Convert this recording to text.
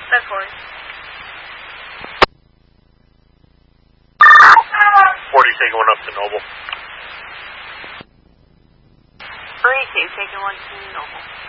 That's fine. 40 taking one up to Noble. 3, taking one to Noble.